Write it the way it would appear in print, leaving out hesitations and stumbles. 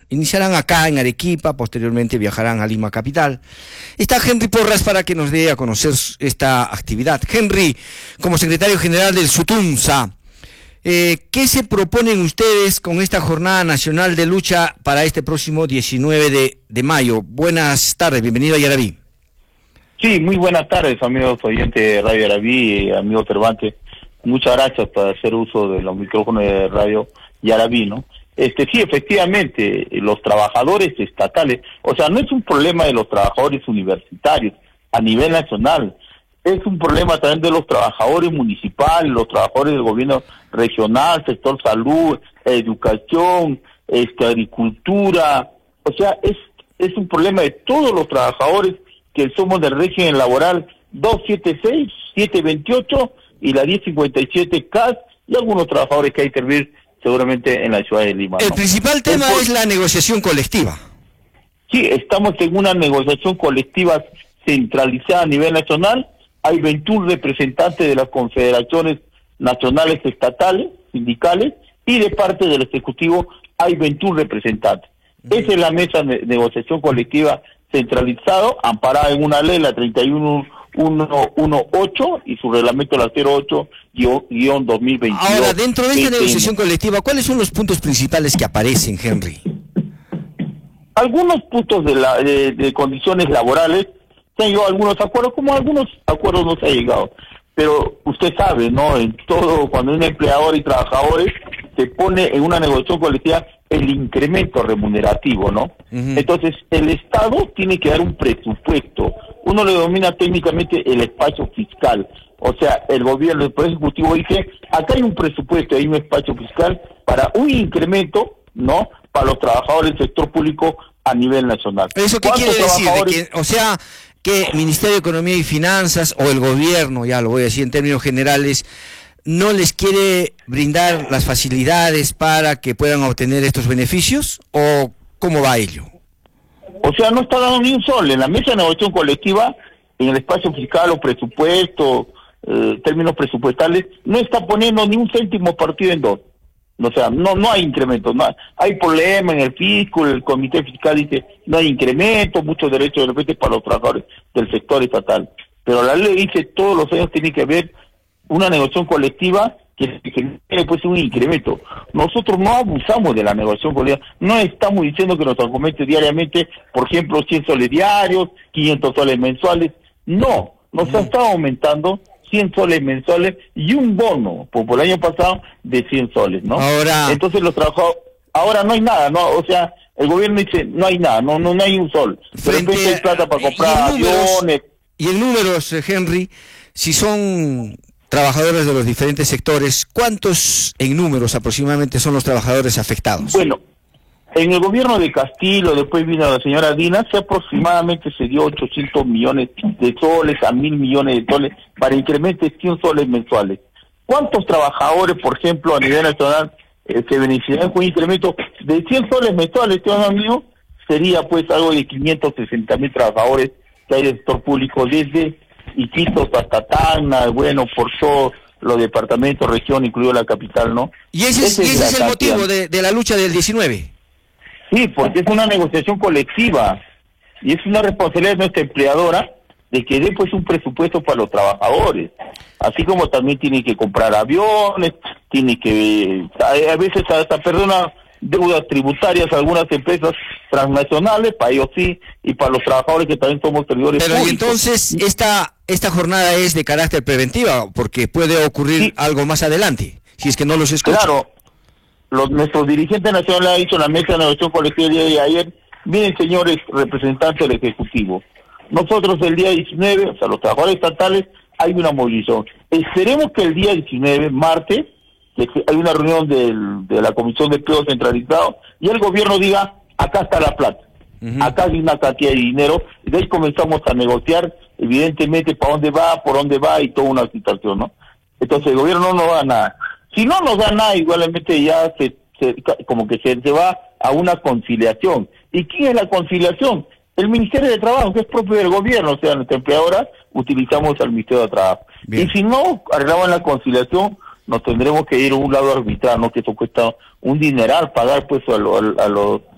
Iniciarán acá en Arequipa, posteriormente viajarán a Lima capital. Está Henry Porras para que nos dé a conocer esta actividad. Henry, como secretario general del SUTUMSA, ¿qué se proponen ustedes con esta jornada nacional de lucha para este próximo 19 de mayo? Buenas tardes, bienvenido a Yaraví. Sí, muy buenas tardes, amigos oyentes de Radio Yaraví, amigo Cervantes. Muchas gracias por hacer uso de los micrófonos de Radio Yaraví, ¿no? Sí, efectivamente, los trabajadores estatales, o sea, no es un problema de los trabajadores universitarios a nivel nacional, es un problema también de los trabajadores municipales, los trabajadores del gobierno regional, sector salud, educación, agricultura, o sea, es un problema de todos los trabajadores que somos del régimen laboral 276, 728 y la 1057 CAS y algunos trabajadores que hay que servir seguramente en la ciudad de Lima. El principal tema es la negociación colectiva. Sí, estamos en una negociación colectiva centralizada a nivel nacional. Hay 21 representantes de las confederaciones nacionales estatales, sindicales, y de parte del Ejecutivo hay 21 representantes. Esa es la mesa de negociación colectiva centralizado, amparada en una ley, la 31118 y su reglamento la 08-2022. Ahora, dentro de esta negociación colectiva, ¿cuáles son los puntos principales que aparecen, Henry? Algunos puntos de condiciones laborales, se han llegado a algunos acuerdos, como algunos acuerdos no se ha llegado. Pero usted sabe, ¿no? En todo, cuando un empleador y trabajadores se pone en una negociación colectiva el incremento remunerativo, ¿no? Entonces, el Estado tiene que dar un presupuesto. Uno le denomina técnicamente el espacio fiscal. O sea, el gobierno, el Poder Ejecutivo dice, acá hay un presupuesto, hay un espacio fiscal para un incremento, ¿no? Para los trabajadores del sector público a nivel nacional. ¿Eso qué quiere decir? O sea, que el Ministerio de Economía y Finanzas o el gobierno, ya lo voy a decir en términos generales, no les quiere brindar las facilidades para que puedan obtener estos beneficios, ¿o cómo va ello? O sea, no está dando ni un sol. En la mesa de negociación colectiva, en el espacio fiscal o presupuesto, términos presupuestales, no está poniendo ni un céntimo partido en dos. O sea, no hay incremento, hay problema en el fisco, el comité fiscal dice, no hay incremento, muchos derechos de repente para los trabajadores del sector estatal. Pero la ley dice, todos los años tiene que haber una negociación colectiva que genere pues un incremento. Nosotros no abusamos de la negociación colectiva, no estamos diciendo que nos aumente diariamente, por ejemplo, 100 soles diarios, 500 soles mensuales, no, nos ha estado aumentando 100 soles mensuales y un bono, por el año pasado, de 100 soles, ¿no? Ahora, entonces los trabajadores, ahora no hay nada, ¿no? O sea, el gobierno dice, no hay nada, no hay un sol. De repente hay plata para comprar aviones. Y en números, Henry, si son trabajadores de los diferentes sectores, ¿cuántos en números aproximadamente son los trabajadores afectados? Bueno, en el gobierno de Castillo, después vino la señora Dina, aproximadamente se dio 800 millones de soles a 1.000 millones de soles para incrementos de 100 soles mensuales. ¿Cuántos trabajadores, por ejemplo, a nivel nacional se beneficiarían con un incremento de 100 soles mensuales, amigo mío? Sería pues algo de 560.000 trabajadores que hay del sector público desde Iquitos hasta Tacna, bueno, por todo los departamentos, región, incluido la capital, ¿no? ¿Y ese es el motivo de la lucha del 19? Sí, porque es una negociación colectiva y es una responsabilidad de nuestra empleadora de que dé pues un presupuesto para los trabajadores, así como también tiene que comprar aviones, tiene que, a veces hasta perdona deudas tributarias a algunas empresas transnacionales, para ellos sí, y para los trabajadores que también somos servidores públicos. Pero entonces esta jornada es de carácter preventiva, porque puede ocurrir algo más adelante, si es que no los escuchan. Claro, nuestros dirigentes nacionales han dicho en la mesa de negociación colectiva el día de ayer, miren señores representantes del Ejecutivo, nosotros el día 19, o sea los trabajadores estatales, hay una movilización. Esperemos que el día 19, martes, hay una reunión de la Comisión de Empleo Centralizado y el gobierno diga, acá está la plata, acá hay una cantidad de dinero, y de ahí comenzamos a negociar, evidentemente, para dónde va, por dónde va y toda una situación, ¿no? Entonces el gobierno no nos da nada. Si no nos da nada, igualmente ya como que se va a una conciliación. ¿Y quién es la conciliación? El Ministerio de Trabajo, que es propio del gobierno, o sea, nuestra empleadora, utilizamos al Ministerio de Trabajo. Bien. Y si no arreglamos la conciliación, nos tendremos que ir a un lado arbitral, ¿no? Que eso cuesta un dineral pagar pues a los